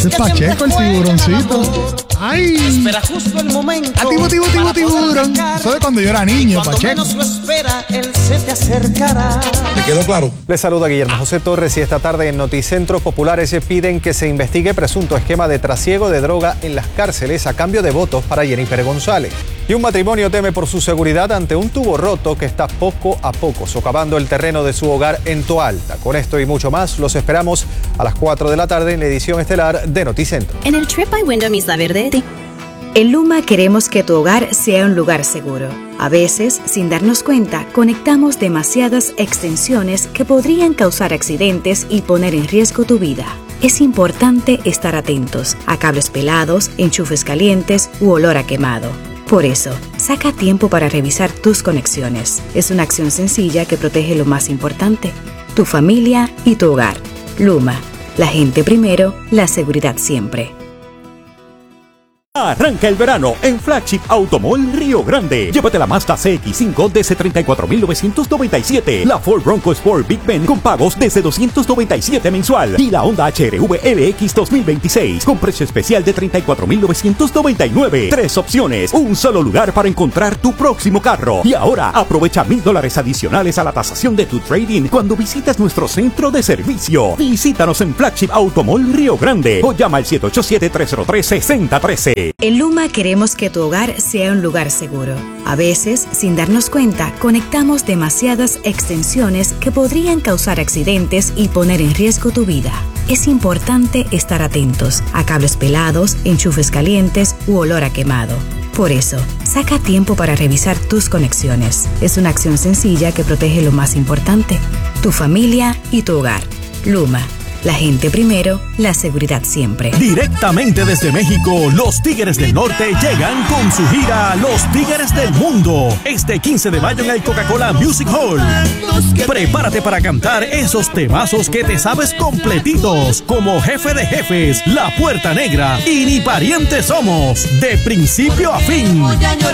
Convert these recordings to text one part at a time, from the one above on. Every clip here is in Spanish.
Ese es Pacheco, el tiburoncito. ¡Ay! Espera justo el momento. Tiburón. Eso de cuando yo era niño, Cuando Pacheco. menos lo espera, él se te acercará. ¿Te quedó claro? Les saluda Guillermo José Torres y esta tarde en Noticentros Populares piden que se investigue presunto esquema de trasiego de droga en las cárceles a cambio de votos para Jennifer González. Y un matrimonio teme por su seguridad ante un tubo roto que está poco a poco socavando el terreno de su hogar en Toalta. Con esto y mucho más, los esperamos a las 4 de la tarde en la edición estelar de Noticentro. En el Trip by Window Isla Verde. En Luma queremos que tu hogar sea un lugar seguro. A veces, sin darnos cuenta, conectamos demasiadas extensiones que podrían causar accidentes y poner en riesgo tu vida. Es importante estar atentos a cables pelados, enchufes calientes u olor a quemado. Por eso, saca tiempo para revisar tus conexiones. Es una acción sencilla que protege lo más importante, tu familia y tu hogar. Luma, la gente primero, la seguridad siempre. Arranca el verano en Flagship Automall Río Grande. Llévate la Mazda CX-5 desde $34,997. La Ford Bronco Sport Big Ben con pagos desde $297 mensual. Y la Honda HR-V LX 2026 con precio especial de $34,999. 3 opciones, un solo lugar para encontrar tu próximo carro. Y ahora aprovecha $1,000 adicionales a la tasación de tu trading cuando visitas nuestro centro de servicio. Visítanos en Flagship Automall Río Grande o llama al 787-303-6013. En Luma queremos que tu hogar sea un lugar seguro. A veces, sin darnos cuenta, conectamos demasiadas extensiones que podrían causar accidentes y poner en riesgo tu vida. Es importante estar atentos a cables pelados, enchufes calientes u olor a quemado. Por eso, saca tiempo para revisar tus conexiones. Es una acción sencilla que protege lo más importante, tu familia y tu hogar. Luma. La gente primero, la seguridad siempre. Directamente desde México, los Tigres del Norte llegan con su gira Los Tigres del Mundo. Este 15 de mayo en el Coca-Cola Music Hall. Prepárate para cantar esos temazos que te sabes completitos, como Jefe de Jefes, La Puerta Negra y Ni Parientes Somos, de principio a fin.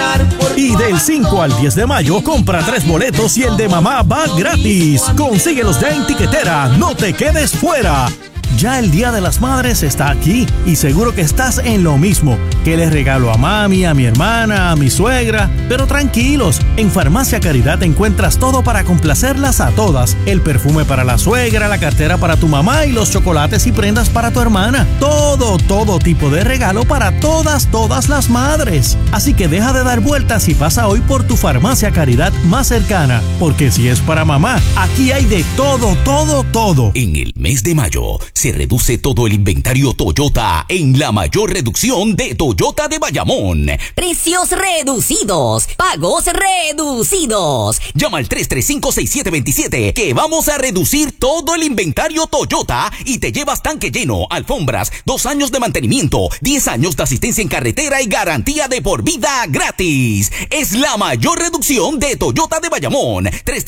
Y del 5 al 10 de mayo, compra 3 boletos y el de mamá va gratis. Consíguelos ya en Tiquetera, no te quedes fuera. Ya el Día de las Madres está aquí y seguro que estás en lo mismo. ¿Qué les regalo a mami, a mi hermana, a mi suegra? Pero tranquilos, en Farmacia Caridad encuentras todo para complacerlas a todas. El perfume para la suegra, la cartera para tu mamá y los chocolates y prendas para tu hermana. Todo tipo de regalo para todas las madres. Así que deja de dar vueltas y pasa hoy por tu Farmacia Caridad más cercana. Porque si es para mamá, aquí hay de todo. En el mes de mayo se reduce todo el inventario Toyota en la mayor reducción de Toyota de Bayamón. Precios reducidos, pagos reducidos. Llama al 335-6727 que vamos a reducir todo el inventario Toyota y te llevas tanque lleno, alfombras, 2 años de mantenimiento, 10 años de asistencia en carretera y garantía de por vida gratis. Es la mayor reducción de Toyota de Bayamón.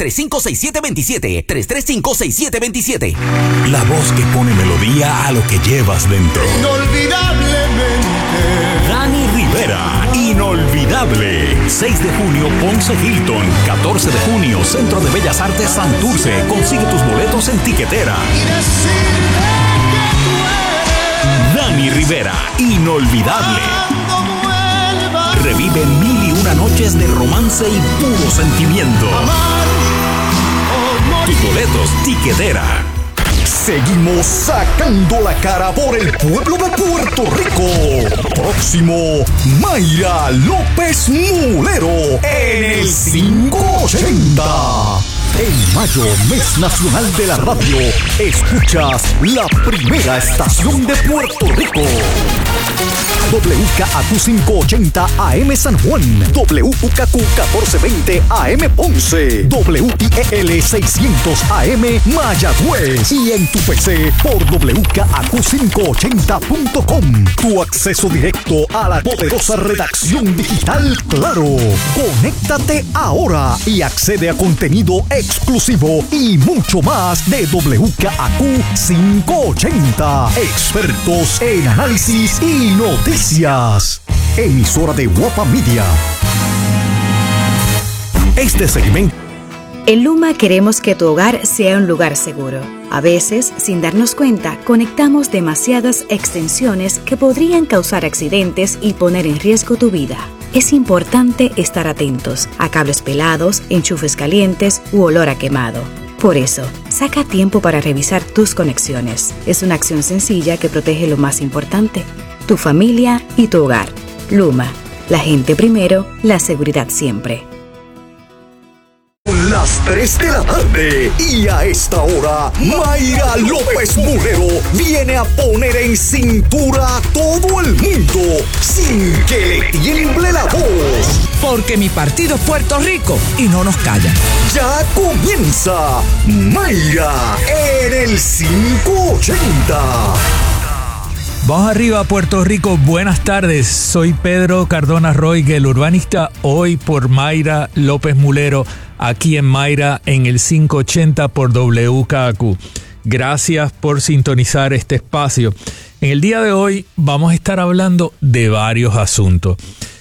335-6727, 335-6727. La voz que pone melodía a lo que llevas dentro. Inolvidablemente. Dani Rivera, inolvidable. 6 de junio, Ponce Hilton. 14 de junio, Centro de Bellas Artes Santurce. Consigue tus boletos en Tiquetera. Dani Rivera, inolvidable. Revive 1001 noches de romance y puro sentimiento. Tus boletos, Tiquetera. Seguimos sacando la cara por el pueblo de Puerto Rico. Próximo, Mayra López Mulero en el 580. En mayo, mes nacional de la radio, escuchas la primera estación de Puerto Rico. WKAQ 580 AM San Juan, WKQ 1420 AM Ponce, WIEL 600 AM Mayagüez y en tu PC por WKAQ580.com. Tu acceso directo a la poderosa redacción digital Claro. Conéctate ahora y accede a contenido exclusivo y mucho más de WKAQ 580. Expertos en análisis y noticias. Emisora de Guapa Media. Este segmento. En Luma queremos que tu hogar sea un lugar seguro. A veces, sin darnos cuenta, conectamos demasiadas extensiones que podrían causar accidentes y poner en riesgo tu vida. Es importante estar atentos a cables pelados, enchufes calientes u olor a quemado. Por eso, saca tiempo para revisar tus conexiones. Es una acción sencilla que protege lo más importante, tu familia y tu hogar. Luma, la gente primero, la seguridad siempre. Las 3 de la tarde y a esta hora, Mayra López Mulero viene a poner en cintura a todo el mundo sin que le tiemble la voz. Porque mi partido es Puerto Rico y no nos callan. Ya comienza Mayra en el 580. Vamos arriba, Puerto Rico. Buenas tardes. Soy Pedro Cardona Roy, el urbanista, hoy por Mayra López Mulero, aquí en Mayra en el 580 por WKQ. Gracias por sintonizar este espacio. En el día de hoy vamos a estar hablando de varios asuntos.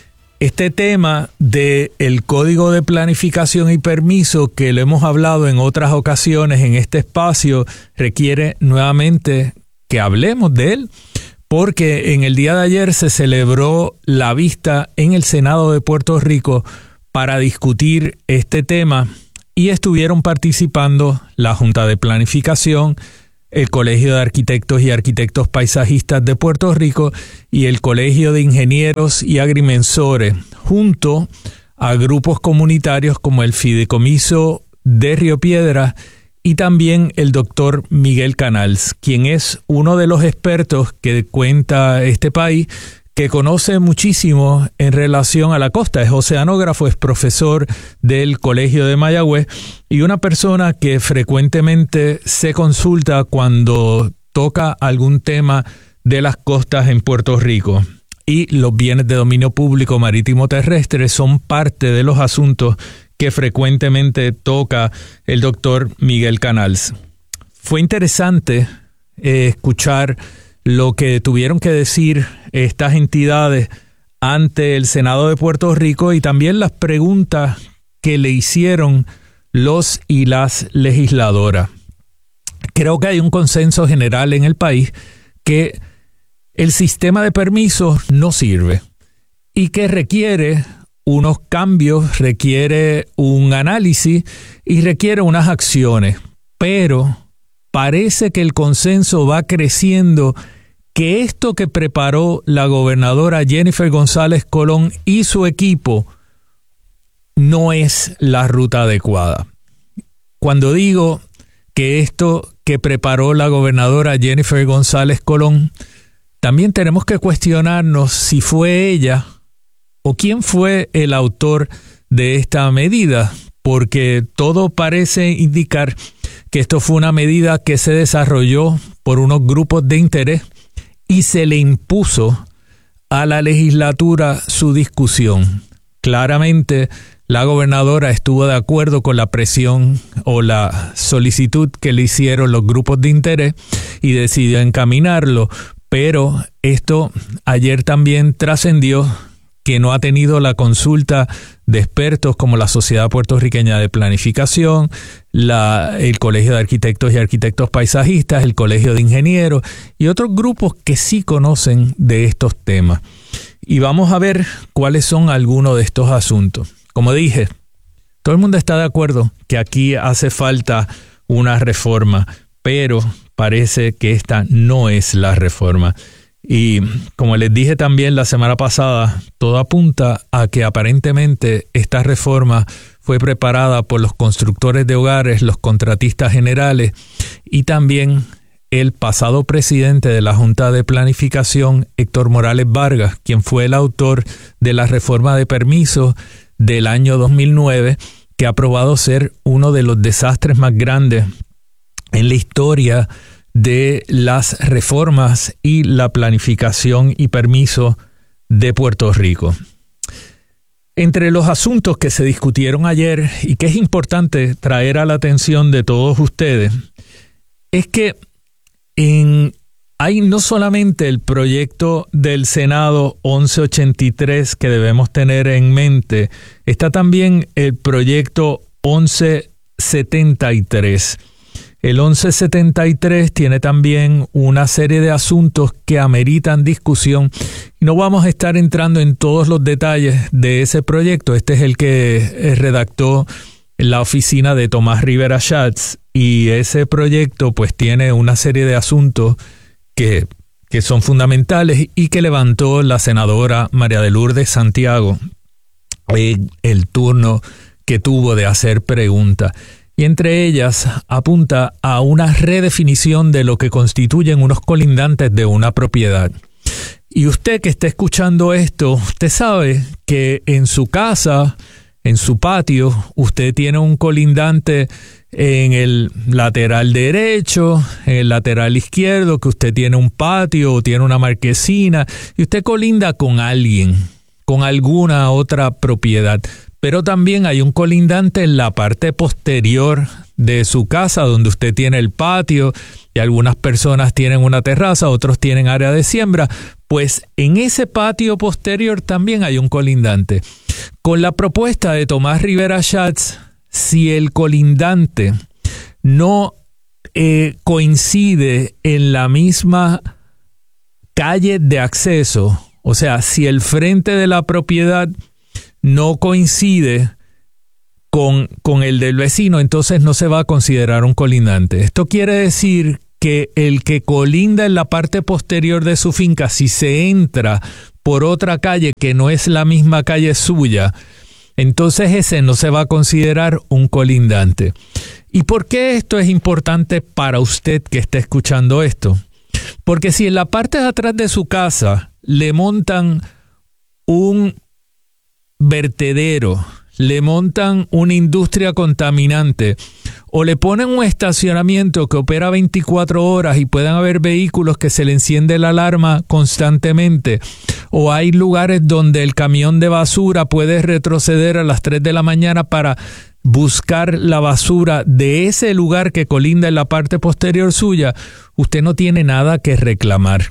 Este tema del Código de Planificación y Permiso, que lo hemos hablado en otras ocasiones en este espacio, requiere nuevamente que hablemos de él, porque en el día de ayer se celebró la vista en el Senado de Puerto Rico para discutir este tema y estuvieron participando la Junta de Planificación, el Colegio de Arquitectos y Arquitectos Paisajistas de Puerto Rico y el Colegio de Ingenieros y Agrimensores, junto a grupos comunitarios como el Fideicomiso de Río Piedras y también el doctor Miguel Canals, quien es uno de los expertos que cuenta este país, que conoce muchísimo en relación a la costa. Es oceanógrafo, es profesor del Colegio de Mayagüez y una persona que frecuentemente se consulta cuando toca algún tema de las costas en Puerto Rico. Y los bienes de dominio público marítimo terrestre son parte de los asuntos que frecuentemente toca el doctor Miguel Canals. Fue interesante escuchar lo que tuvieron que decir estas entidades ante el Senado de Puerto Rico y también las preguntas que le hicieron los y las legisladoras. Creo que hay un consenso general en el país que el sistema de permisos no sirve y que requiere unos cambios, requiere un análisis y requiere unas acciones, pero parece que el consenso va creciendo que esto que preparó la gobernadora Jennifer González Colón y su equipo no es la ruta adecuada. Cuando digo que esto que preparó la gobernadora Jennifer González Colón, también tenemos que cuestionarnos si fue ella o quién fue el autor de esta medida, porque todo parece indicar que esto fue una medida que se desarrolló por unos grupos de interés y se le impuso a la legislatura su discusión. Claramente, la gobernadora estuvo de acuerdo con la presión o la solicitud que le hicieron los grupos de interés y decidió encaminarlo, pero esto ayer también trascendió que no ha tenido la consulta de expertos como la Sociedad Puertorriqueña de Planificación, el Colegio de Arquitectos y Arquitectos Paisajistas, el Colegio de Ingenieros y otros grupos que sí conocen de estos temas. Y vamos a ver cuáles son algunos de estos asuntos. Como dije, todo el mundo está de acuerdo que aquí hace falta una reforma, pero parece que esta no es la reforma. Y como les dije también la semana pasada, todo apunta a que aparentemente esta reforma fue preparada por los constructores de hogares, los contratistas generales y también el pasado presidente de la Junta de Planificación, Héctor Morales Vargas, quien fue el autor de la reforma de permisos del año 2009, que ha probado ser uno de los desastres más grandes en la historia de las reformas y la planificación y permiso de Puerto Rico. Entre los asuntos que se discutieron ayer y que es importante traer a la atención de todos ustedes, es que hay no solamente el proyecto del Senado 1183 que debemos tener en mente, está también el proyecto 1173. El 1173 tiene también una serie de asuntos que ameritan discusión. No vamos a estar entrando en todos los detalles de ese proyecto. Este es el que redactó la oficina de Tomás Rivera Schatz, y ese proyecto pues tiene una serie de asuntos que son fundamentales y que levantó la senadora María de Lourdes Santiago en el turno que tuvo de hacer preguntas. Y entre ellas apunta a una redefinición de lo que constituyen unos colindantes de una propiedad. Y usted que está escuchando esto, usted sabe que en su casa, en su patio, usted tiene un colindante en el lateral derecho, en el lateral izquierdo, que usted tiene un patio o tiene una marquesina, y usted colinda con alguien, con alguna otra propiedad. Pero también hay un colindante en la parte posterior de su casa, donde usted tiene el patio, y algunas personas tienen una terraza, otros tienen área de siembra. Pues en ese patio posterior también hay un colindante. Con la propuesta de Tomás Rivera Schatz, si el colindante no coincide en la misma calle de acceso, o sea, si el frente de la propiedad no coincide con el del vecino, entonces no se va a considerar un colindante. Esto quiere decir que el que colinda en la parte posterior de su finca, si se entra por otra calle que no es la misma calle suya, entonces ese no se va a considerar un colindante. ¿Y por qué esto es importante para usted que está escuchando esto? Porque si en la parte de atrás de su casa le montan un vertedero, le montan una industria contaminante, o le ponen un estacionamiento que opera 24 horas y pueden haber vehículos que se le enciende la alarma constantemente, o hay lugares donde el camión de basura puede retroceder a las 3 de la mañana para buscar la basura de ese lugar que colinda en la parte posterior suya, usted no tiene nada que reclamar.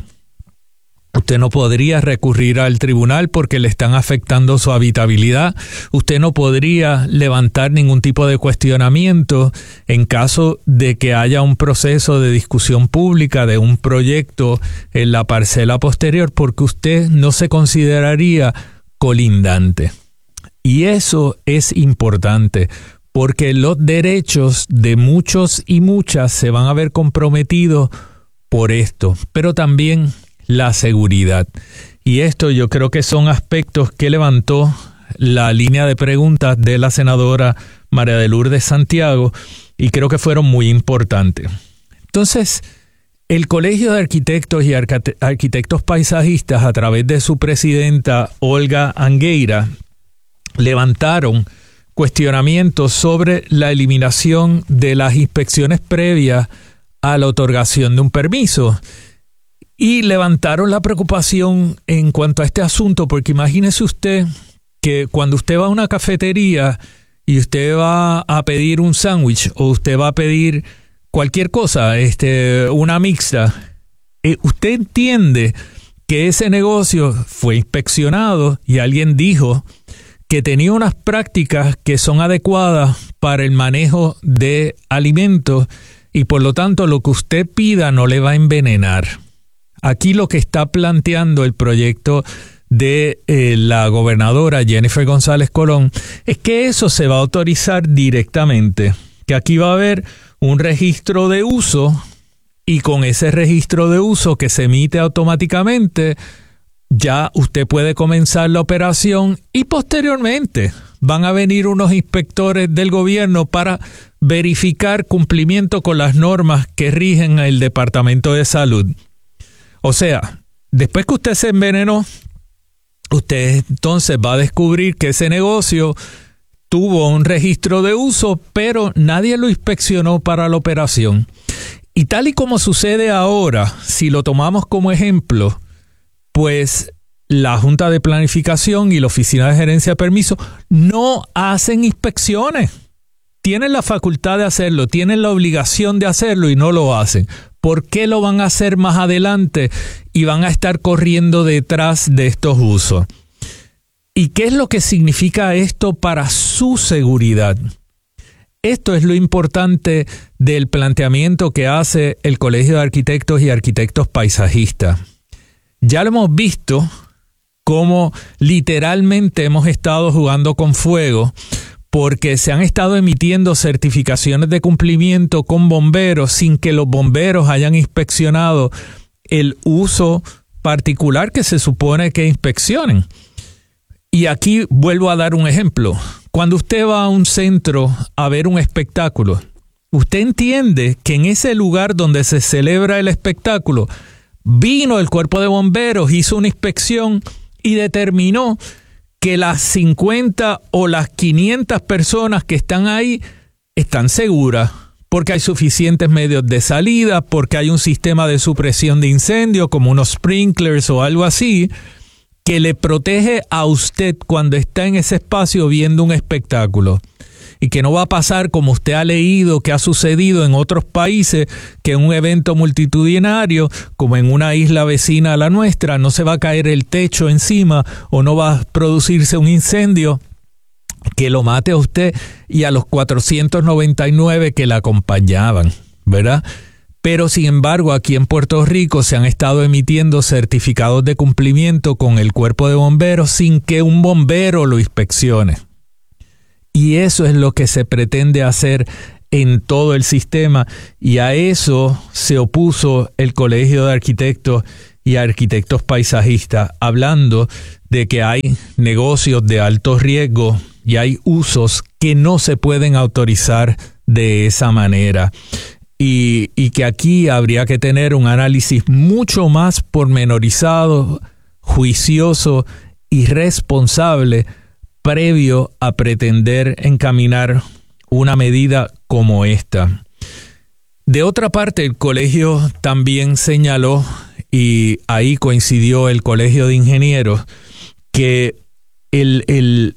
Usted no podría recurrir al tribunal porque le están afectando su habitabilidad. Usted no podría levantar ningún tipo de cuestionamiento en caso de que haya un proceso de discusión pública de un proyecto en la parcela posterior, porque usted no se consideraría colindante. Y eso es importante, porque los derechos de muchos y muchas se van a ver comprometidos por esto, pero también la seguridad. Y esto yo creo que son aspectos que levantó la línea de preguntas de la senadora María de Lourdes Santiago, y creo que fueron muy importantes. Entonces, el Colegio de Arquitectos y Arquitectos Paisajistas, a través de su presidenta Olga Angueira, levantaron cuestionamientos sobre la eliminación de las inspecciones previas a la otorgación de un permiso. Y levantaron la preocupación en cuanto a este asunto, porque imagínese usted que cuando usted va a una cafetería y usted va a pedir un sándwich o usted va a pedir cualquier cosa, una mixta, usted entiende que ese negocio fue inspeccionado y alguien dijo que tenía unas prácticas que son adecuadas para el manejo de alimentos y por lo tanto lo que usted pida no le va a envenenar. Aquí lo que está planteando el proyecto de la gobernadora Jennifer González Colón es que eso se va a autorizar directamente, que aquí va a haber un registro de uso y con ese registro de uso que se emite automáticamente ya usted puede comenzar la operación y posteriormente van a venir unos inspectores del gobierno para verificar cumplimiento con las normas que rigen el Departamento de Salud. O sea, después que usted se envenenó, usted entonces va a descubrir que ese negocio tuvo un registro de uso, pero nadie lo inspeccionó para la operación. Y tal y como sucede ahora, si lo tomamos como ejemplo, pues la Junta de Planificación y la Oficina de Gerencia de Permiso no hacen inspecciones. Tienen la facultad de hacerlo, tienen la obligación de hacerlo y no lo hacen. ¿Por qué lo van a hacer más adelante y van a estar corriendo detrás de estos usos? ¿Y qué es lo que significa esto para su seguridad? Esto es lo importante del planteamiento que hace el Colegio de Arquitectos y Arquitectos Paisajistas. Ya lo hemos visto cómo literalmente hemos estado jugando con fuego porque se han estado emitiendo certificaciones de cumplimiento con bomberos sin que los bomberos hayan inspeccionado el uso particular que se supone que inspeccionen. Y aquí vuelvo a dar un ejemplo. Cuando usted va a un centro a ver un espectáculo, usted entiende que en ese lugar donde se celebra el espectáculo, vino el cuerpo de bomberos, hizo una inspección y determinó que las 50 o las 500 personas que están ahí están seguras, porque hay suficientes medios de salida, porque hay un sistema de supresión de incendio como unos sprinklers o algo así, que le protege a usted cuando está en ese espacio viendo un espectáculo. Y que no va a pasar como usted ha leído que ha sucedido en otros países, que en un evento multitudinario, como en una isla vecina a la nuestra, no se va a caer el techo encima o no va a producirse un incendio que lo mate a usted y a los 499 que la acompañaban, ¿verdad? Pero sin embargo, aquí en Puerto Rico se han estado emitiendo certificados de cumplimiento con el cuerpo de bomberos sin que un bombero lo inspeccione. Y eso es lo que se pretende hacer en todo el sistema, y a eso se opuso el Colegio de Arquitectos y Arquitectos Paisajistas, hablando de que hay negocios de alto riesgo y hay usos que no se pueden autorizar de esa manera. Y que aquí habría que tener un análisis mucho más pormenorizado, juicioso y responsable previo a pretender encaminar una medida como esta. De otra parte, el colegio también señaló, y ahí coincidió el Colegio de Ingenieros, que el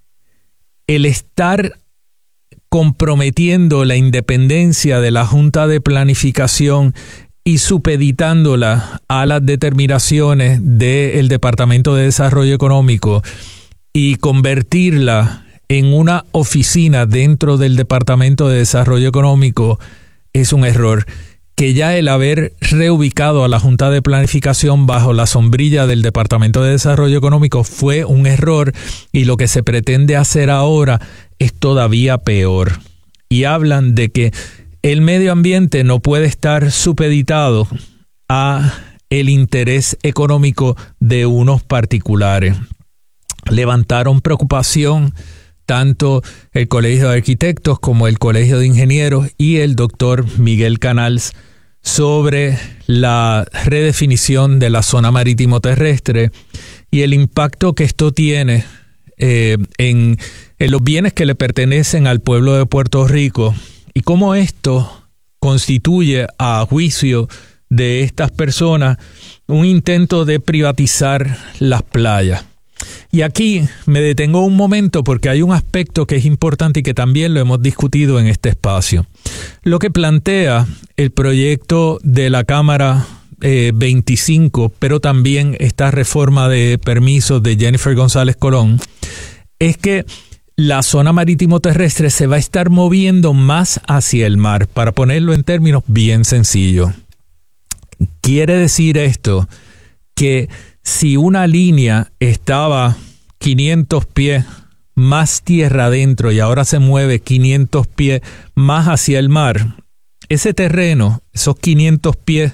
estar comprometiendo la independencia de la Junta de Planificación y supeditándola a las determinaciones del Departamento de Desarrollo Económico y convertirla en una oficina dentro del Departamento de Desarrollo Económico es un error. Que ya el haber reubicado a la Junta de Planificación bajo la sombrilla del Departamento de Desarrollo Económico fue un error, y lo que se pretende hacer ahora es todavía peor. Y hablan de que el medio ambiente no puede estar supeditado a el interés económico de unos particulares. Levantaron preocupación tanto el Colegio de Arquitectos como el Colegio de Ingenieros y el doctor Miguel Canals sobre la redefinición de la zona marítimo terrestre y el impacto que esto tiene en los bienes que le pertenecen al pueblo de Puerto Rico, y cómo esto constituye, a juicio de estas personas, un intento de privatizar las playas. Y aquí me detengo un momento porque hay un aspecto que es importante y que también lo hemos discutido en este espacio. Lo que plantea el proyecto de la Cámara 25, pero también esta reforma de permisos de Jennifer González Colón, es que la zona marítimo terrestre se va a estar moviendo más hacia el mar, para ponerlo en términos bien sencillos. Quiere decir esto que si una línea estaba 500 pies más tierra adentro y ahora se mueve 500 pies más hacia el mar, ese terreno, esos 500 pies,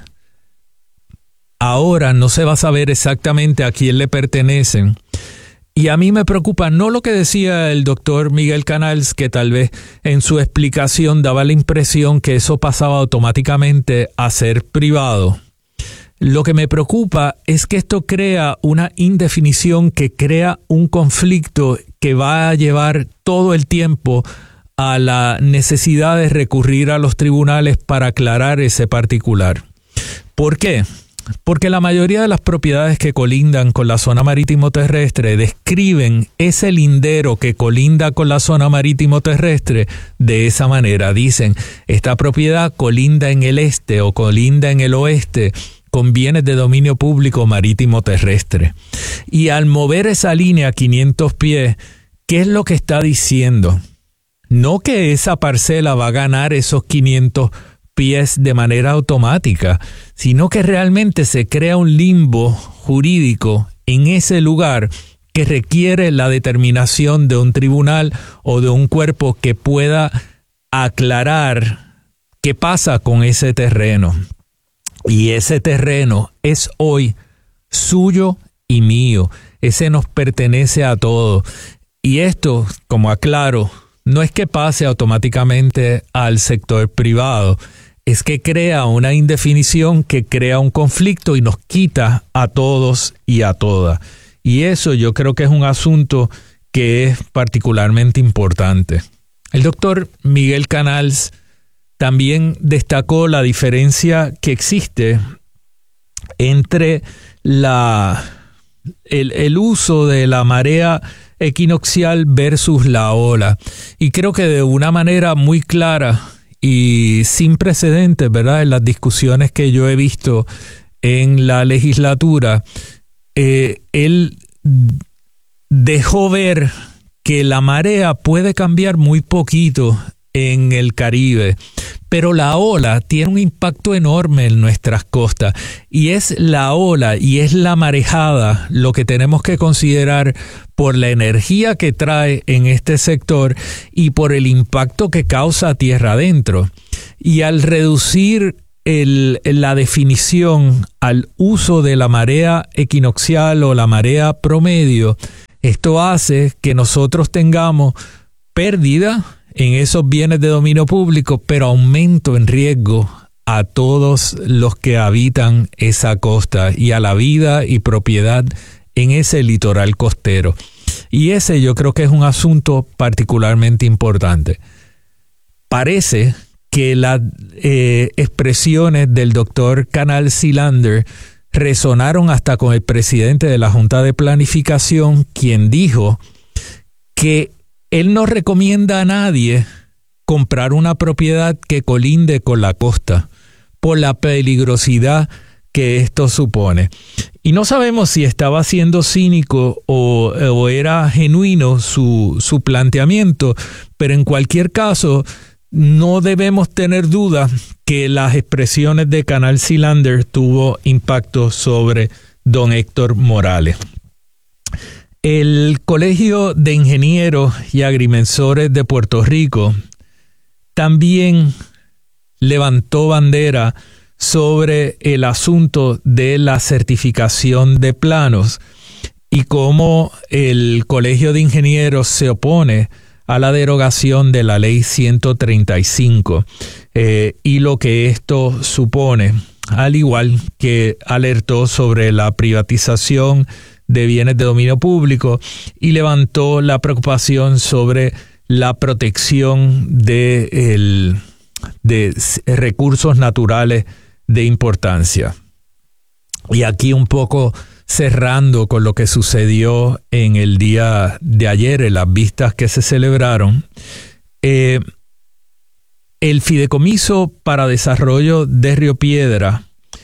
ahora no se va a saber exactamente a quién le pertenecen. Y a mí me preocupa no lo que decía el doctor Miguel Canals, que tal vez en su explicación daba la impresión que eso pasaba automáticamente a ser privado. Lo que me preocupa es que esto crea una indefinición que crea un conflicto que va a llevar todo el tiempo a la necesidad de recurrir a los tribunales para aclarar ese particular. ¿Por qué? Porque la mayoría de las propiedades que colindan con la zona marítimo terrestre describen ese lindero que colinda con la zona marítimo terrestre de esa manera. Dicen, esta propiedad colinda en el este o colinda en el oeste con bienes de dominio público marítimo terrestre. Y al mover esa línea a 500 pies, ¿qué es lo que está diciendo? No que esa parcela va a ganar esos 500 pies de manera automática, sino que realmente se crea un limbo jurídico en ese lugar que requiere la determinación de un tribunal o de un cuerpo que pueda aclarar qué pasa con ese terreno. Y ese terreno es hoy suyo y mío. Ese nos pertenece a todos. Y esto, como aclaro, no es que pase automáticamente al sector privado, es que crea una indefinición que crea un conflicto y nos quita a todos y a todas. Y eso yo creo que es un asunto que es particularmente importante. El doctor Miguel Canals también destacó la diferencia que existe entre el uso de la marea equinoccial versus la ola. Y creo que de una manera muy clara y sin precedentes, ¿verdad? En las discusiones que yo he visto en la legislatura, él dejó ver que la marea puede cambiar muy poquito en el Caribe, pero la ola tiene un impacto enorme en nuestras costas, y es la ola y es la marejada lo que tenemos que considerar por la energía que trae en este sector y por el impacto que causa tierra adentro. Y al reducir la definición al uso de la marea equinoccial o la marea promedio, esto hace que nosotros tengamos pérdida en esos bienes de dominio público, pero aumento en riesgo a todos los que habitan esa costa y a la vida y propiedad en ese litoral costero. Y ese yo creo que es un asunto particularmente importante. Parece que las expresiones del doctor Canals Silander resonaron hasta con el presidente de la Junta de Planificación, quien dijo que él no recomienda a nadie comprar una propiedad que colinde con la costa por la peligrosidad que esto supone. Y no sabemos si estaba siendo cínico o era genuino su planteamiento, pero en cualquier caso no debemos tener duda que las expresiones de Canals Silander tuvo impacto sobre don Héctor Morales. El Colegio de Ingenieros y Agrimensores de Puerto Rico también levantó bandera sobre el asunto de la certificación de planos y cómo el Colegio de Ingenieros se opone a la derogación de la Ley 135 y lo que esto supone, al igual que alertó sobre la privatización de bienes de dominio público y levantó la preocupación sobre la protección de recursos naturales de importancia. Y aquí un poco cerrando con lo que sucedió en el día de ayer, en las vistas que se celebraron, el Fideicomiso para Desarrollo de Río Piedra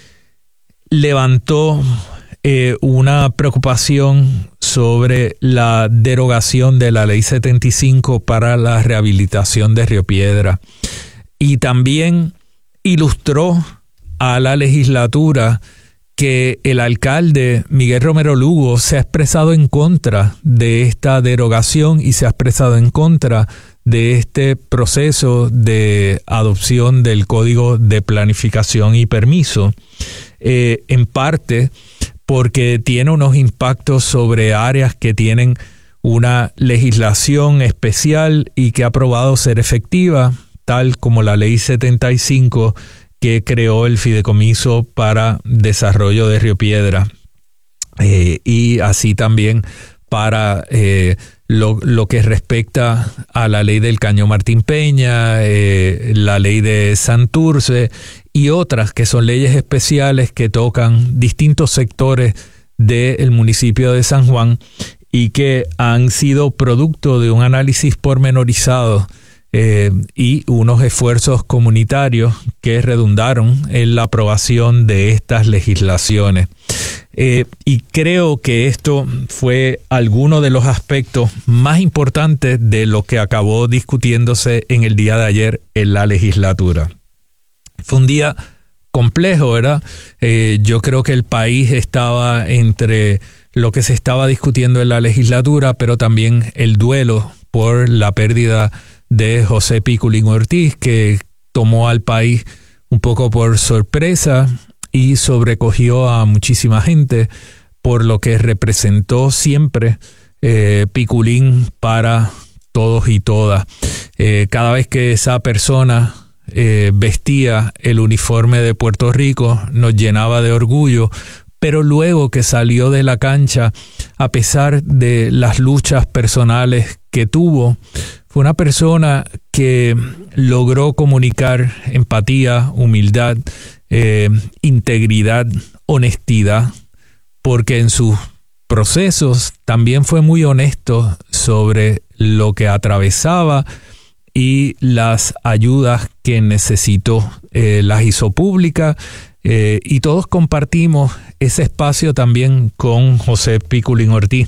levantó una preocupación sobre la derogación de la Ley 75 para la rehabilitación de Río Piedra y también ilustró a la legislatura que el alcalde Miguel Romero Lugo se ha expresado en contra de esta derogación y se ha expresado en contra de este proceso de adopción del Código de Planificación y Permiso, en parte porque tiene unos impactos sobre áreas que tienen una legislación especial y que ha probado ser efectiva, tal como la Ley 75 que creó el Fideicomiso para Desarrollo de Río Piedra, y así también para lo que respecta a la ley del Caño Martín Peña, la ley de Santurce y otras que son leyes especiales que tocan distintos sectores del municipio de San Juan y que han sido producto de un análisis pormenorizado y unos esfuerzos comunitarios que redundaron en la aprobación de estas legislaciones. Y creo que esto fue alguno de los aspectos más importantes de lo que acabó discutiéndose en el día de ayer en la legislatura. Fue un día complejo, ¿verdad? Yo creo que el país estaba entre lo que se estaba discutiendo en la legislatura, pero también el duelo por la pérdida de José Piculín Ortiz, que tomó al país un poco por sorpresa y sobrecogió a muchísima gente por lo que representó siempre Piculín para todos y todas. Cada vez que esa persona vestía el uniforme de Puerto Rico nos llenaba de orgullo, pero luego que salió de la cancha, a pesar de las luchas personales que tuvo, fue una persona que logró comunicar empatía, humildad, integridad, honestidad, porque en sus procesos también fue muy honesto sobre lo que atravesaba y las ayudas que necesitó. Las hizo públicas y todos compartimos ese espacio también con José Piculín Ortiz.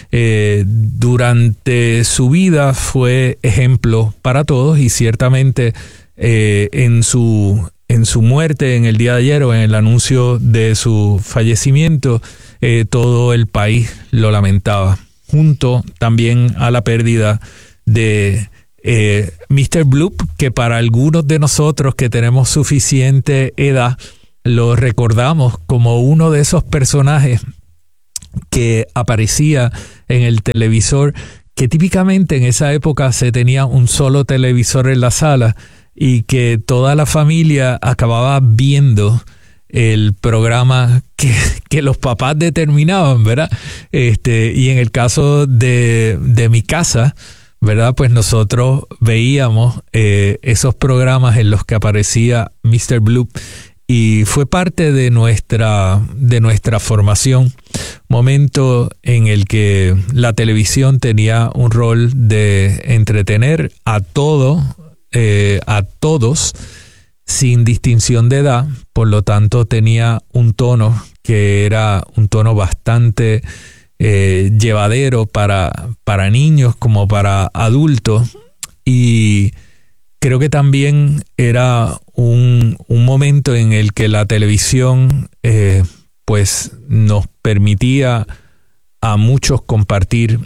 Durante su vida fue ejemplo para todos y ciertamente en su muerte en el día de ayer o en el anuncio de su fallecimiento, todo el país lo lamentaba, junto también a la pérdida de Mr. Bloop, que para algunos de nosotros que tenemos suficiente edad lo recordamos como uno de esos personajes que aparecía en el televisor, que típicamente en esa época se tenía un solo televisor en la sala y que toda la familia acababa viendo el programa que los papás determinaban, ¿verdad? Y en el caso de mi casa, ¿verdad? Pues nosotros veíamos esos programas en los que aparecía Mr. Bloop y fue parte de nuestra formación, momento en el que la televisión tenía un rol de entretener a todos sin distinción de edad, por lo tanto tenía un tono que era un tono bastante llevadero para niños como para adultos, y creo que también era un momento en el que la televisión pues nos permitía a muchos compartir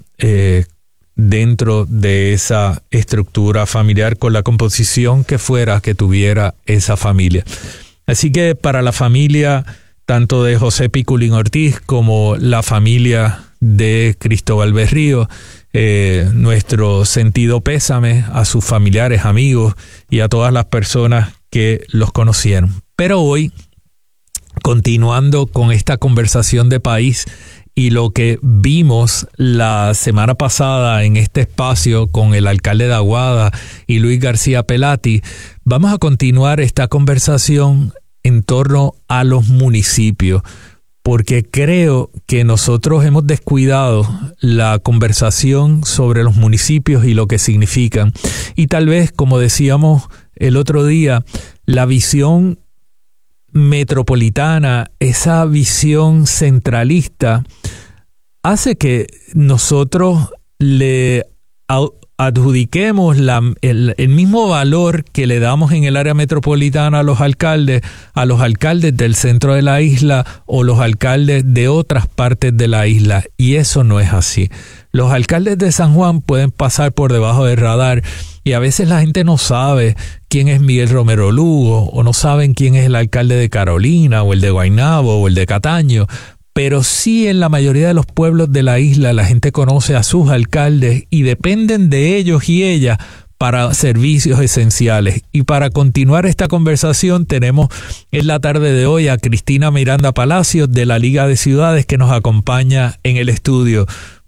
dentro de esa estructura familiar con la composición que fuera que tuviera esa familia. Así que para la familia tanto de José Piculín Ortiz como la familia de Cristóbal Berrío, nuestro sentido pésame a sus familiares, amigos y a todas las personas que los conocieron. Pero hoy, continuando con esta conversación de país y lo que vimos la semana pasada en este espacio con el alcalde de Aguada y Luis García Pelati, vamos a continuar esta conversación en torno a los municipios, porque creo que nosotros hemos descuidado la conversación sobre los municipios y lo que significan. Y tal vez, como decíamos el otro día, la visión metropolitana, esa visión centralista, hace que nosotros le adjudiquemos el mismo valor que le damos en el área metropolitana a los alcaldes del centro de la isla o los alcaldes de otras partes de la isla, y eso no es así. Los alcaldes de San Juan pueden pasar por debajo del radar y a veces la gente no sabe quién es Miguel Romero Lugo o no saben quién es el alcalde de Carolina o el de Guaynabo o el de Cataño. Pero sí, en la mayoría de los pueblos de la isla la gente conoce a sus alcaldes y dependen de ellos y ellas para servicios esenciales. Y para continuar esta conversación tenemos en la tarde de hoy a Cristina Miranda Palacios de la Liga de Ciudades, que nos acompaña en el estudio.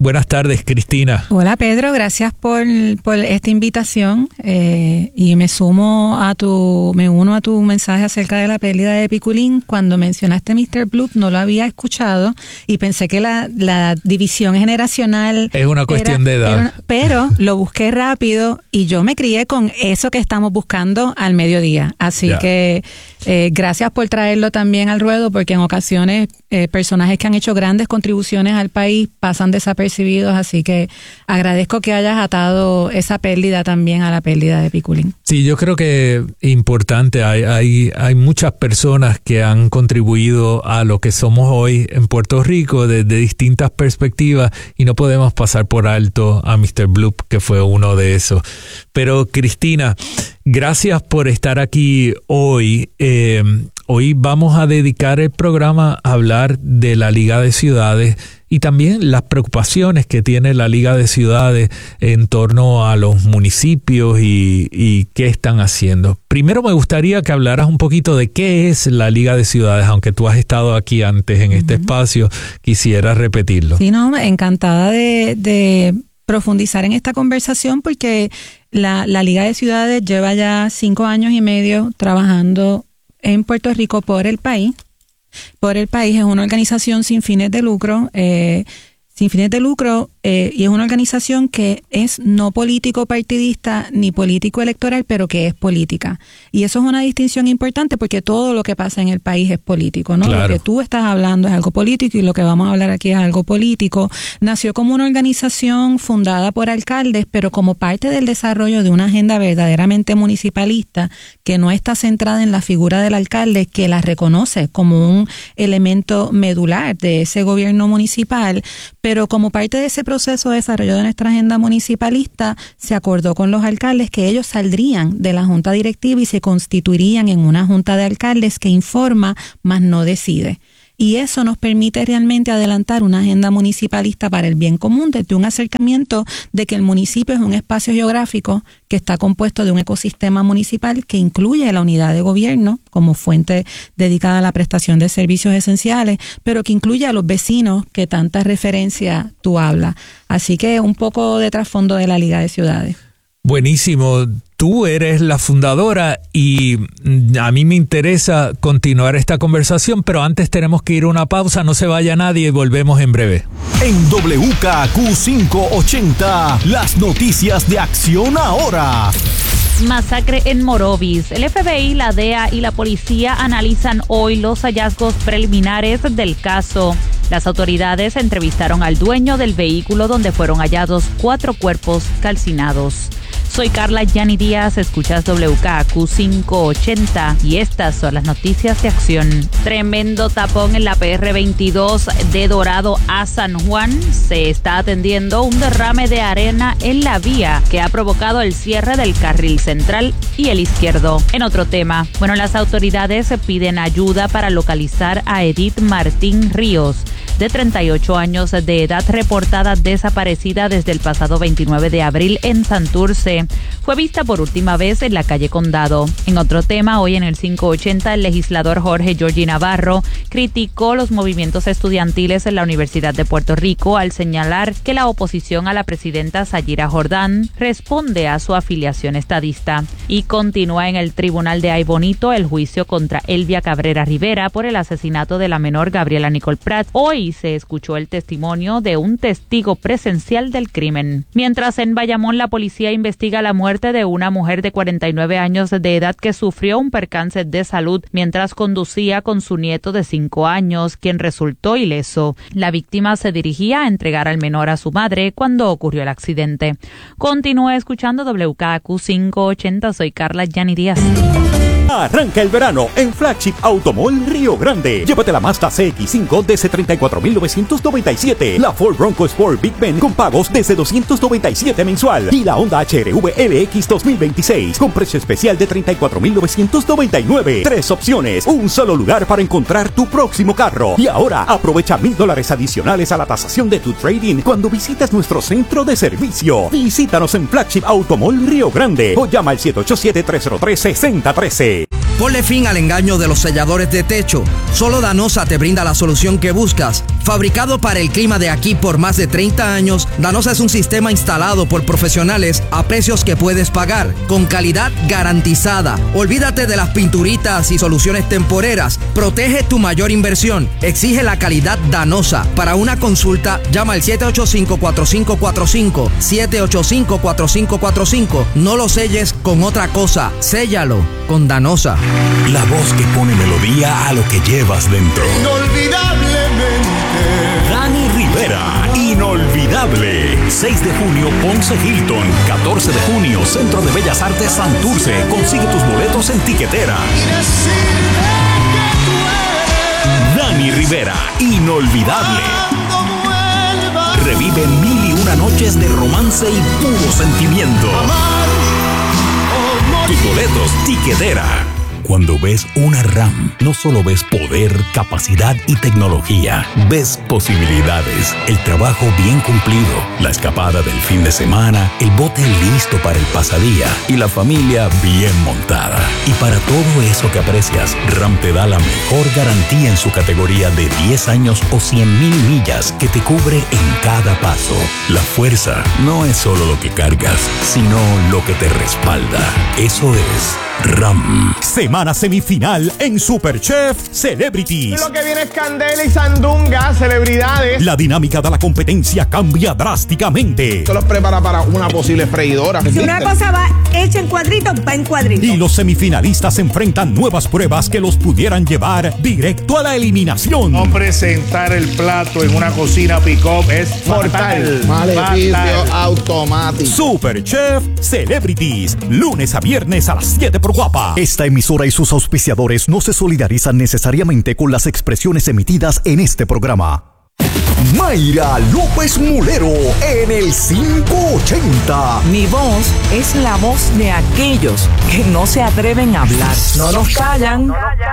Buenas tardes, Cristina. Hola, Pedro, gracias por esta invitación y me uno a tu mensaje acerca de la pérdida de Piculín. Cuando mencionaste Mr. Bloop no lo había escuchado y pensé que la división generacional es una cuestión de edad. Pero lo busqué rápido y yo me crié con eso que estamos buscando al mediodía. Así que gracias por traerlo también al ruedo, porque en ocasiones personajes que han hecho grandes contribuciones al país pasan desapercibidos, así que agradezco que hayas atado esa pérdida también a la pérdida de Piculín. Sí, yo creo que es importante. Hay muchas personas que han contribuido a lo que somos hoy en Puerto Rico desde distintas perspectivas y no podemos pasar por alto a Mr. Bloop, que fue uno de esos. Pero Cristina, gracias por estar aquí hoy. Hoy vamos a dedicar el programa a hablar de la Liga de Ciudades y también las preocupaciones que tiene la Liga de Ciudades en torno a los municipios y qué están haciendo. Primero me gustaría que hablaras un poquito de qué es la Liga de Ciudades, aunque tú has estado aquí antes en este espacio, quisiera repetirlo. Sí, no, encantada de profundizar en esta conversación porque la Liga de Ciudades lleva ya 5 años y medio trabajando en Puerto Rico por el país. Es una organización sin fines de lucro, y es una organización que es no político partidista ni político electoral, pero que es política. Y eso es una distinción importante porque todo lo que pasa en el país es político, ¿no? Claro. Lo que tú estás hablando es algo político y lo que vamos a hablar aquí es algo político. Nació como una organización fundada por alcaldes, pero como parte del desarrollo de una agenda verdaderamente municipalista que no está centrada en la figura del alcalde, que la reconoce como un elemento medular de ese gobierno municipal, pero como parte de ese proceso de desarrollo de nuestra agenda municipalista, se acordó con los alcaldes que ellos saldrían de la junta directiva y se constituirían en una junta de alcaldes que informa, mas no decide. Y eso nos permite realmente adelantar una agenda municipalista para el bien común, desde un acercamiento de que el municipio es un espacio geográfico que está compuesto de un ecosistema municipal que incluye la unidad de gobierno como fuente dedicada a la prestación de servicios esenciales, pero que incluye a los vecinos que tanta referencia tú hablas. Así que un poco de trasfondo de la Liga de Ciudades. Buenísimo. Tú eres la fundadora y a mí me interesa continuar esta conversación, pero antes tenemos que ir a una pausa. No se vaya nadie y volvemos en breve. En WKQ 580, las noticias de Acción Ahora. Masacre en Morovis. El FBI, la DEA y la policía analizan hoy los hallazgos preliminares del caso. Las autoridades entrevistaron al dueño del vehículo donde fueron hallados 4 cuerpos calcinados. Soy Carla Yani Díaz, escuchas WKQ 580 y estas son las noticias de Acción. Tremendo tapón en la PR 22 de Dorado a San Juan. Se está atendiendo un derrame de arena en la vía que ha provocado el cierre del carril central y el izquierdo. En otro tema, las autoridades piden ayuda para localizar a Edith Martín Ríos, de 38 años de edad, reportada desaparecida desde el pasado 29 de abril en Santurce. Fue vista por última vez en la calle Condado. En otro tema, hoy en el 580, el legislador Jorge Giorgi Navarro criticó los movimientos estudiantiles en la Universidad de Puerto Rico al señalar que la oposición a la presidenta Sayira Jordán responde a su afiliación estadista. Y continúa en el Tribunal de Ay Bonito el juicio contra Elvia Cabrera Rivera por el asesinato de la menor Gabriela Nicole Pratt. Hoy se escuchó el testimonio de un testigo presencial del crimen. Mientras en Bayamón la policía investiga la muerte de una mujer de 49 años de edad que sufrió un percance de salud mientras conducía con su nieto de 5 años, quien resultó ileso. La víctima se dirigía a entregar al menor a su madre cuando ocurrió el accidente. Continúa escuchando WKQ 580, soy Carla Yani Díaz. Arranca el verano en Flagship Automall Río Grande. Llévate la Mazda CX-5 desde $34,997, la Ford Bronco Sport Big Ben con pagos desde $297 mensual y la Honda HR-V LX 2026 con precio especial de $34,999. 3 opciones, un solo lugar para encontrar tu próximo carro. Y ahora aprovecha $1,000 adicionales a la tasación de tu trading cuando visitas nuestro centro de servicio. Visítanos en Flagship Automall Río Grande o llama al 787-303-6013. Ponle fin al engaño de los selladores de techo. Solo Danosa te brinda la solución que buscas. Fabricado para el clima de aquí por más de 30 años, Danosa es un sistema instalado por profesionales a precios que puedes pagar, con calidad garantizada. Olvídate de las pinturitas y soluciones temporeras. Protege tu mayor inversión. Exige la calidad Danosa. Para una consulta, llama al 785-4545. 785-4545. No lo selles con otra cosa. Séllalo con Danosa. La voz que pone melodía a lo que llevas dentro. Inolvidablemente. Dani Rivera, inolvidable. 6 de junio, Ponce Hilton. 14 de junio, Centro de Bellas Artes Santurce. Consigue tus boletos en Tiquetera. Dani Rivera, inolvidable. Revive 1001 noches de romance y puro sentimiento. Tus boletos, Tiquetera. Cuando ves una RAM, no solo ves poder, capacidad y tecnología, ves posibilidades, el trabajo bien cumplido, la escapada del fin de semana, el bote listo para el pasadía y la familia bien montada. Y para todo eso que aprecias, RAM te da la mejor garantía en su categoría de 10 años o 100,000 millas que te cubre en cada paso. La fuerza no es solo lo que cargas, sino lo que te respalda. Eso es RAM. Semana semifinal en Superchef Celebrities. Lo que viene es candela y sandunga, celebridades. La dinámica de la competencia cambia drásticamente. Esto los prepara para una posible freidora. Si una cosa va hecha en cuadritos, va en cuadritos. Y los semifinalistas enfrentan nuevas pruebas que los pudieran llevar directo a la eliminación. No presentar el plato en una cocina pick-up es mortal. Maleficio automático. Superchef Celebrities. Lunes a viernes a las 7 por Guapa. Esta emisora y sus auspiciadores no se solidarizan necesariamente con las expresiones emitidas en este programa. Mayra López Mulero en el 580. Mi voz es la voz de aquellos que no se atreven a hablar. No nos callan.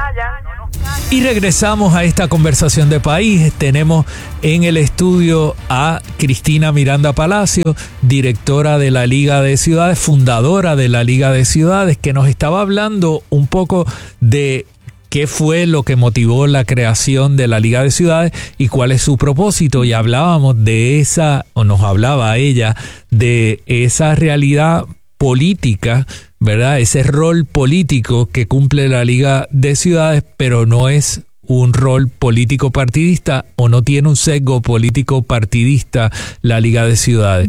Y regresamos a esta conversación de país. Tenemos en el estudio a Cristina Miranda Palacio, directora de la Liga de Ciudades, fundadora de la Liga de Ciudades, que nos estaba hablando un poco de qué fue lo que motivó la creación de la Liga de Ciudades y cuál es su propósito. Y hablábamos de esa, o nos hablaba ella, de esa realidad política, ¿verdad? Ese rol político que cumple la Liga de Ciudades, pero no es un rol político partidista o no tiene un sesgo político partidista la Liga de Ciudades.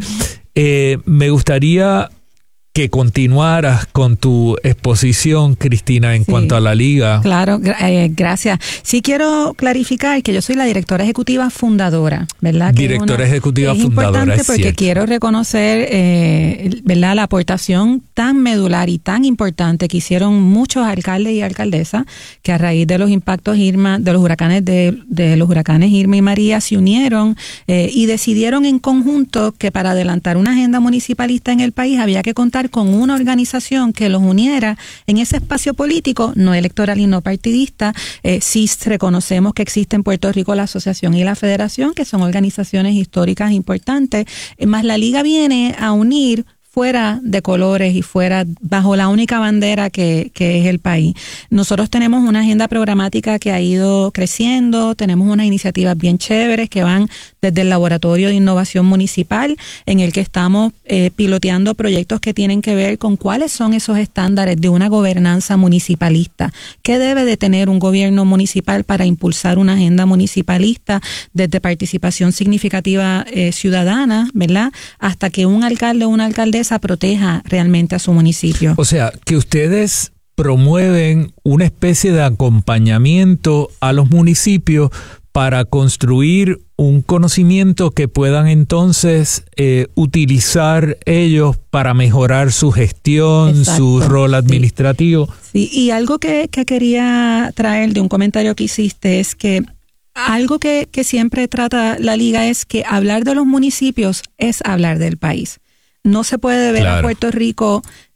Me gustaría que continuaras con tu exposición, Cristina, en cuanto a la Liga. Claro, gracias. Sí quiero clarificar que yo soy la directora ejecutiva fundadora, ¿verdad? Directora ejecutiva fundadora, es importante porque cierto. quiero reconocer, ¿verdad?, la aportación tan medular y tan importante que hicieron muchos alcaldes y alcaldesas que a raíz de los impactos Irma, de los huracanes Irma y María se unieron y decidieron en conjunto que para adelantar una agenda municipalista en el país había que contar con una organización que los uniera en ese espacio político, no electoral y no partidista. Sí reconocemos que existe en Puerto Rico la Asociación y la Federación, que son organizaciones históricas importantes, más la Liga viene a unir fuera de colores y fuera bajo la única bandera que es el país. Nosotros tenemos una agenda programática que ha ido creciendo, tenemos unas iniciativas bien chéveres que van desde el Laboratorio de Innovación Municipal, en el que estamos piloteando proyectos que tienen que ver con cuáles son esos estándares de una gobernanza municipalista. ¿Qué debe de tener un gobierno municipal para impulsar una agenda municipalista desde participación significativa ciudadana, ¿verdad?, hasta que un alcalde o una alcaldesa proteja realmente a su municipio? O sea, que ustedes promueven una especie de acompañamiento a los municipios para construir un conocimiento que puedan entonces utilizar ellos para mejorar su gestión, exacto, su rol administrativo. Sí, y algo que quería traer de un comentario que hiciste es que algo que siempre trata la Liga es que hablar de los municipios es hablar del país. No se puede ver a Puerto Rico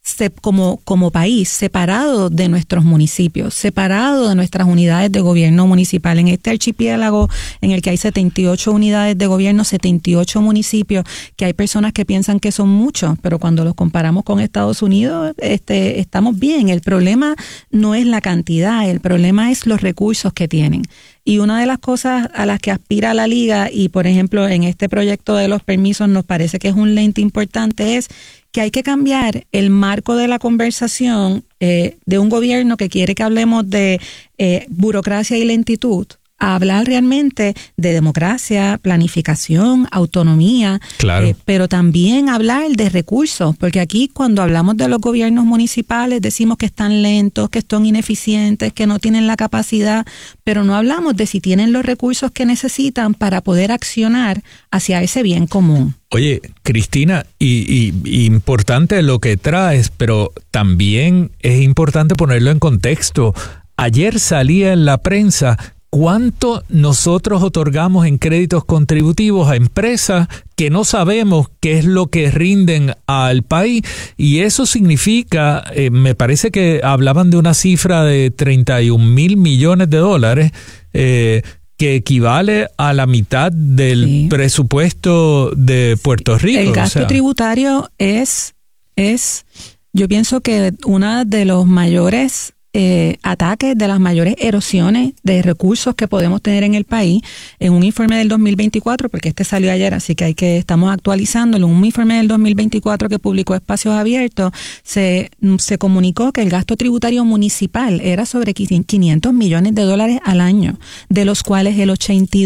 como país, separado de nuestros municipios, separado de nuestras unidades de gobierno municipal. En este archipiélago en el que hay 78 unidades de gobierno, 78 municipios, que hay personas que piensan que son muchos, pero cuando los comparamos con Estados Unidos, estamos bien. El problema no es la cantidad, el problema es los recursos que tienen. Y una de las cosas a las que aspira la Liga, y por ejemplo en este proyecto de los permisos nos parece que es un lente importante, es que hay que cambiar el marco de la conversación de un gobierno que quiere que hablemos de burocracia y lentitud, a hablar realmente de democracia, planificación, autonomía, claro. Pero también hablar de recursos, porque aquí cuando hablamos de los gobiernos municipales decimos que están lentos, que son ineficientes, que no tienen la capacidad, pero no hablamos de si tienen los recursos que necesitan para poder accionar hacia ese bien común. Oye, Cristina, y importante lo que traes, pero también es importante ponerlo en contexto. Ayer salía en la prensa ¿cuánto nosotros otorgamos en créditos contributivos a empresas que no sabemos qué es lo que rinden al país? Y eso significa, me parece que hablaban de una cifra de 31,000 millones de dólares, que equivale a la mitad del presupuesto de Puerto Rico. El gasto tributario es, yo pienso que una de los mayores ataques, de las mayores erosiones de recursos que podemos tener en el país. En un informe del 2024, porque este salió ayer, así que estamos actualizándolo, en un informe del 2024 que publicó Espacios Abiertos, se comunicó que el gasto tributario municipal era sobre 500 millones de dólares al año, de los cuales el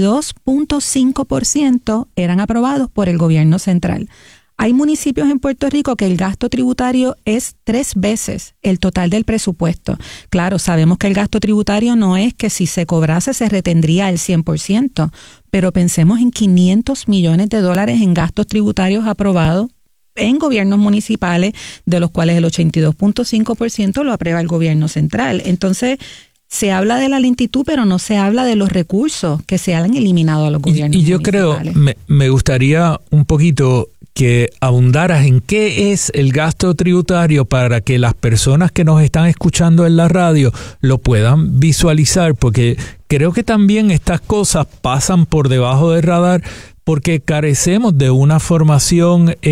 82.5% eran aprobados por el gobierno central. Hay municipios en Puerto Rico que el gasto tributario es 3 veces el total del presupuesto. Claro, sabemos que el gasto tributario no es que si se cobrase se retendría el 100%, pero pensemos en 500 millones de dólares en gastos tributarios aprobados en gobiernos municipales, de los cuales el 82.5% lo aprueba el gobierno central. Entonces, se habla de la lentitud, pero no se habla de los recursos que se han eliminado a los gobiernos municipales. Y yo creo, me gustaría un poquito que abundaras en qué es el gasto tributario para que las personas que nos están escuchando en la radio lo puedan visualizar, porque creo que también estas cosas pasan por debajo del radar porque carecemos de una formación